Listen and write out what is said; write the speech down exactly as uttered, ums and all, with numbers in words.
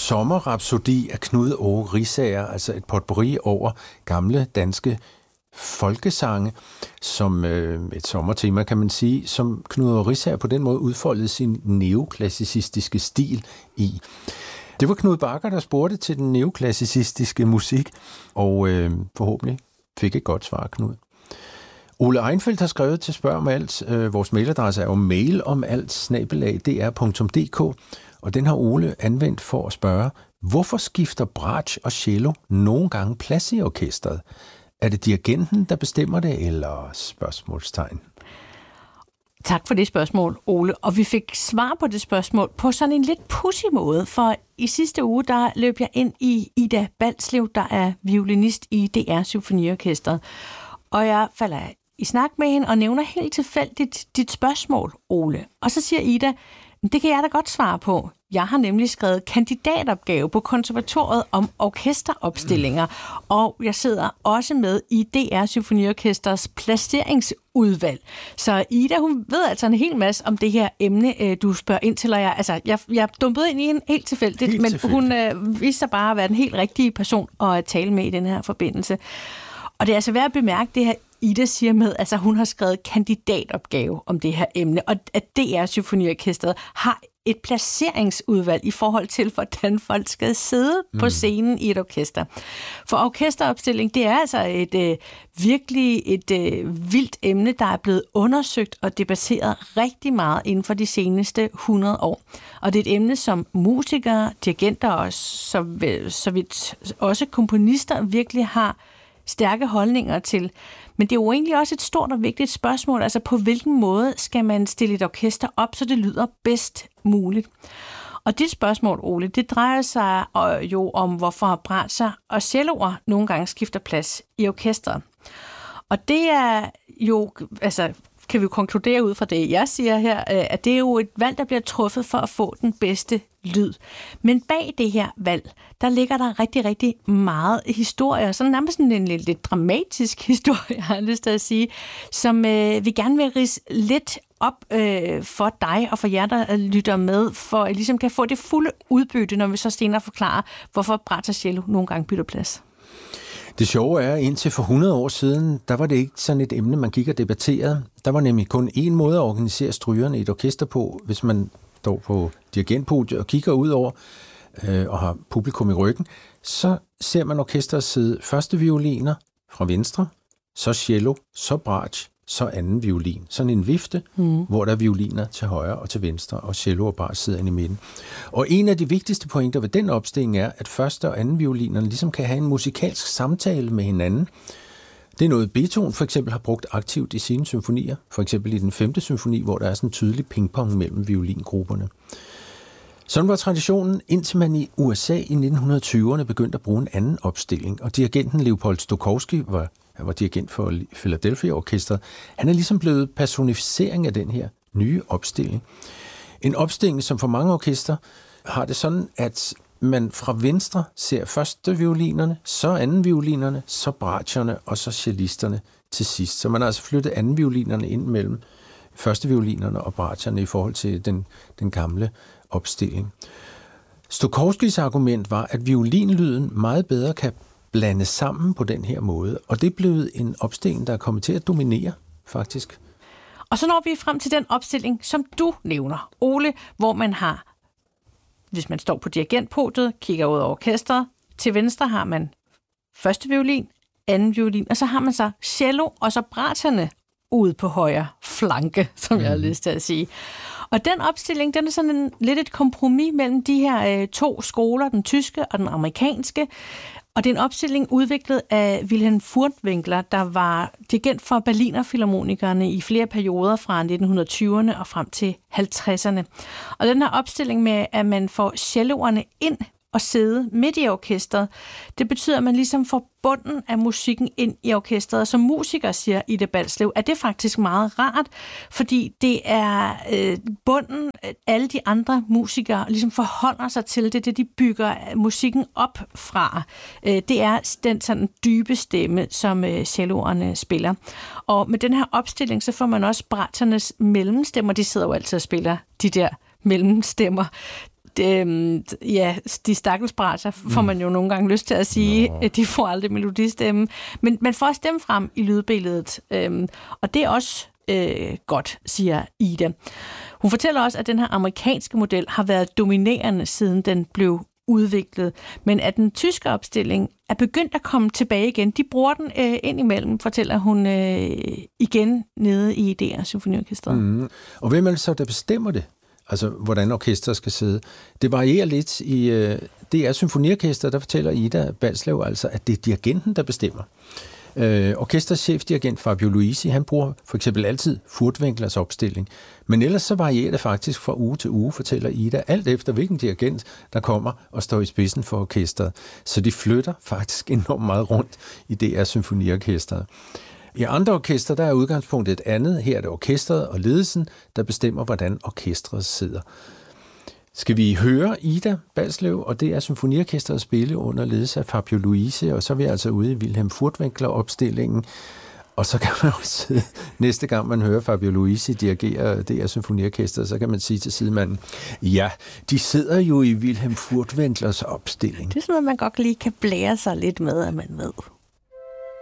Sommerrapsodi af Knud Åge Riisager, altså et potpourri over gamle danske folkesange, som øh, et sommertema, kan man sige, som Knud Åge Riisager på den måde udfoldede sin neoklassicistiske stil i. Det var Knud Bakker, der spurgte til den neoklassicistiske musik, og øh, forhåbentlig fik et godt svar, Knud. Ole Einfeldt har skrevet til Spørg om alt. Øh, vores mailadresse er jo mail om alt snabel-a d r punktum d k, og den har Ole anvendt for at spørge, hvorfor skifter bratsch og cello nogle gange plads i orkestret? Er det dirigenten, der bestemmer det, eller spørgsmålstegn? Tak for det spørgsmål, Ole. Og vi fik svar på det spørgsmål på sådan en lidt pudsig måde, for i sidste uge, der løb jeg ind i Ida Balslev, der er violinist i D R Symfoniorkestret. Og jeg falder i snak med hende og nævner helt tilfældigt dit spørgsmål, Ole. Og så siger Ida, det kan jeg da godt svare på. Jeg har nemlig skrevet kandidatopgave på konservatoriet om orkesteropstillinger, mm. og jeg sidder også med i D R Symfoniorkestrets placeringsudvalg. Så Ida, hun ved altså en hel masse om det her emne, du spørger ind til, og jeg, altså, jeg, jeg dumpede ind i hende helt tilfældigt, helt men tilfældigt. Hun øh, viste sig bare at være den helt rigtige person at tale med i den her forbindelse. Og det er altså værd at bemærke det her, Ida siger med, altså hun har skrevet kandidatopgave om det her emne, og at D R Symfoniorkestret har et placeringsudvalg i forhold til, hvordan folk skal sidde mm. på scenen i et orkester. For orkesteropstilling, det er altså et øh, virkelig et øh, vildt emne, der er blevet undersøgt og debatteret rigtig meget inden for de seneste hundrede år. Og det er et emne, som musikere, dirigenter og så, så vidt også komponister virkelig har stærke holdninger til. Men det er jo egentlig også et stort og vigtigt spørgsmål, altså på hvilken måde skal man stille et orkester op, så det lyder bedst muligt. Og dit spørgsmål, Ole, det drejer sig jo om, hvorfor bratser og celloer nogle gange skifter plads i orkestret. Og det er jo, altså kan vi jo konkludere ud fra det, jeg siger her, at det er jo et valg, der bliver truffet for at få den bedste lyd. Men bag det her valg, der ligger der rigtig, rigtig meget historie, sådan nærmest sådan en lidt, lidt dramatisk historie, har jeg lyst til at sige, som øh, vi gerne vil ridse lidt op øh, for dig og for jer, der lytter med, for at ligesom kan få det fulde udbytte, når vi så senere forklarer, hvorfor bratsch og cello nogle gange bytter plads. Det sjove er, at indtil for hundrede år siden, der var det ikke sådan et emne, man gik og debatterede. Der var nemlig kun én måde at organisere strygerne i et orkester på, hvis man står på dirigentpodiet og kigger ud over øh, og har publikum i ryggen, så ser man orkestret sidde første violiner fra venstre, så cello, så bratsch, så anden violin. Sådan en vifte, mm. hvor der er violiner til højre og til venstre, og cello og bratsch sidder inde i midten. Og en af de vigtigste pointer ved den opstilling er, at første og anden violinerne ligesom kan have en musikalsk samtale med hinanden. Det er noget, Beethoven for eksempel har brugt aktivt i sine symfonier, for eksempel i den femte symfoni, hvor der er sådan en tydelig pingpong mellem violingrupperne. Sådan var traditionen, indtil man i U S A i nitten tyverne begyndte at bruge en anden opstilling, og dirigenten Leopold Stokowski var Han var dirigent for Philadelphia-orkestret. Han er ligesom blevet personificering af den her nye opstilling. En opstilling, som for mange orkester har det sådan, at man fra venstre ser første violinerne, så anden violinerne, så bratscherne og så cellisterne til sidst. Så man har altså flyttet anden violinerne ind mellem første violinerne og bratscherne i forhold til den, den gamle opstilling. Stokowskis argument var, at violinlyden meget bedre kan blande sammen på den her måde, og det er blevet en opstilling, der er kommet til at dominere, faktisk. Og så når vi frem til den opstilling, som du nævner, Ole, hvor man har, hvis man står på dirigentpodiet, kigger ud over orkestret, til venstre har man første violin, anden violin, og så har man så cello, og så bratscherne ude på højre flanke, som mm. jeg har lyst til at sige. Og den opstilling, den er sådan en, lidt et kompromis mellem de her øh, to skoler, den tyske og den amerikanske. Og det er en opstilling udviklet af Wilhelm Furtwängler, der var dirigent for Berlinerfilharmonikerne i flere perioder fra nitten tyverne og frem til halvtredserne. Og den her opstilling med, at man får celloerne ind og sidde midt i orkestret, det betyder, at man ligesom får bunden af musikken ind i orkestret. Og som musiker, siger Ida Balslev, er det faktisk meget rart, fordi det er øh, bunden, alle de andre musikere ligesom forholder sig til det, det de bygger musikken op fra. Øh, det er den sådan dybe stemme, som øh, celloerne spiller. Og med den her opstilling, så får man også bratschernes mellemstemmer. De sidder jo altid og spiller de der mellemstemmer. de, ja, de stakkels bratscher får man jo nogle gange lyst til at sige, Nå. de får aldrig melodistemme. Men man får stemme frem i lydbilledet, øhm, og det er også øh, godt, siger Ida. Hun fortæller også, at den her amerikanske model har været dominerende, siden den blev udviklet, men at den tyske opstilling er begyndt at komme tilbage igen. De bruger den øh, ind imellem, fortæller hun øh, igen nede i D R Symfoniorkestret. Mm. Og hvem er det så, der bestemmer det? Altså, hvordan orkestret skal sidde? Det varierer lidt i øh, D R Symfoniorkestret, der fortæller Ida Balslev altså, at det er dirigenten, der bestemmer. Øh, orkesterchefdirigent Fabio Luisi, han bruger for eksempel altid Furtwänglers opstilling. Men ellers så varierer det faktisk fra uge til uge, fortæller Ida, alt efter hvilken dirigent, der kommer og står i spidsen for orkestret. Så de flytter faktisk enormt meget rundt i D R Symfoniorkestret. I andre orkester, der er udgangspunktet et andet. Her er det orkestret og ledelsen, der bestemmer, hvordan orkestret sidder. Skal vi høre Ida Balslev, og det er Symfoniorkestret spille under ledelse af Fabio Luisi, og så er vi altså ude i Wilhelm Furtwängler-opstillingen. Og så kan man også, næste gang man hører Fabio Luisi dirigere det her Symfoniorkestret, så kan man sige til sidemanden, ja, de sidder jo i Wilhelm Furtwänglers opstilling. Det er sådan noget, man godt lige kan blære sig lidt med, at man ved.